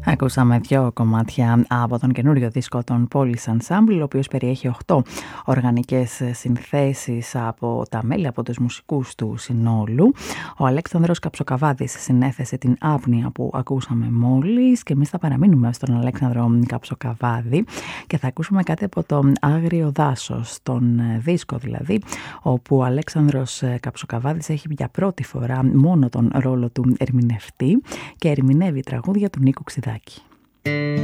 Ακούσαμε δύο κομμάτια από τον καινούριο δίσκο των Police Ensemble, ο οποίος περιέχει 8 οργανικές συνθέσεις από τα μέλη, από τους μουσικούς του συνόλου. Ο Αλέξανδρος Καψοκαβάδης συνέθεσε την Άπνοια που ακούσαμε μόλις και εμείς θα παραμείνουμε στον Αλέξανδρο Καψοκαβάδη και θα ακούσουμε κάτι από το Άγριο Δάσος, τον δίσκο δηλαδή, όπου ο Αλέξανδρος Καψοκαβάδης έχει για πρώτη φορά μόνο τον ρόλο του ερμηνευτή και ερμηνεύει τραγούδια του Νίκου Ξηδάκη.